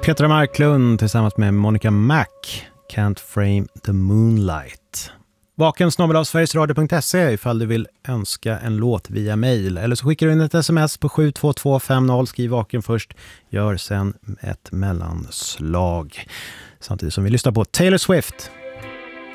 Petra Marklund tillsammans med Monica Mac, Can't Frame the Moonlight. vaken@sverigesradio.se ifall du vill önska en låt via mail. Eller så skickar du in ett sms på 72250, skriv vaken först, gör sen ett mellanslag. Samtidigt som vi lyssnar på Taylor Swift.